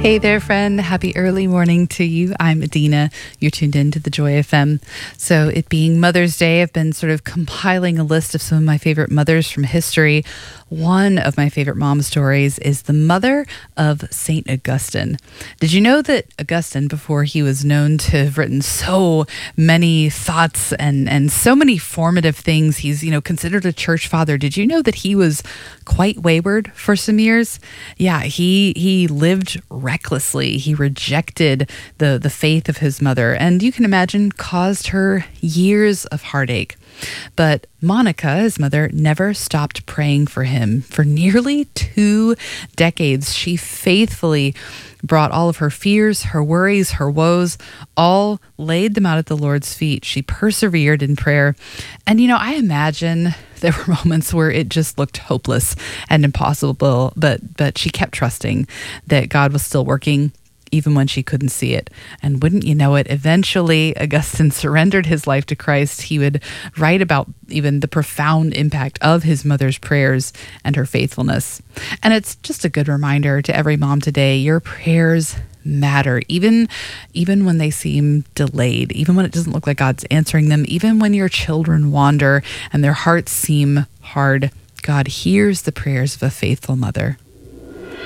Hey there, friend. Happy early morning to you. I'm Adina. You're tuned in to the Joy FM. So, it being Mother's Day, I've been sort of compiling a list of some of my favorite mothers from history. One of my favorite mom stories is the mother of St. Augustine. Did you know that Augustine, before he was known to have written so many thoughts and so many formative things, he's, considered a church father. Did you know that he was quite wayward for some years? Yeah, he lived recklessly. He rejected the faith of his mother, and you can imagine caused her years of heartache. But Monica, his mother, never stopped praying for him. For nearly 2 decades, she faithfully brought all of her fears, her worries, her woes, all laid them out at the Lord's feet. She persevered in prayer. And, I imagine there were moments where it just looked hopeless and impossible, but she kept trusting that God was still working even when she couldn't see it. And wouldn't you know it, eventually Augustine surrendered his life to Christ. He would write about even the profound impact of his mother's prayers and her faithfulness. And it's just a good reminder to every mom today, your prayers matter, even when they seem delayed, even when it doesn't look like God's answering them, even when your children wander and their hearts seem hard. God hears the prayers of a faithful mother.